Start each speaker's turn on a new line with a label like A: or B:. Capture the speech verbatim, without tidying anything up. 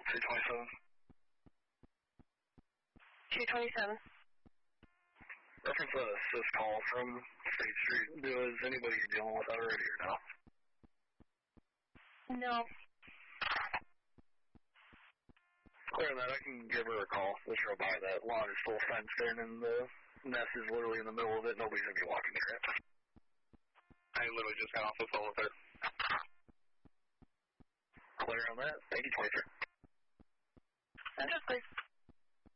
A: two twenty-seven.
B: two twenty-seven.
A: Reference a assist call from State Street. Is anybody dealing with that already or no?
B: No.
A: Clear that, I can give her a call. Let's go by that. Lawn is still fenced in and the nest is literally in the middle of it. Nobody's going to be walking near it.
C: I literally just got off the phone with her.
A: Clear on that. Thank you, twenty-three.
B: Just please.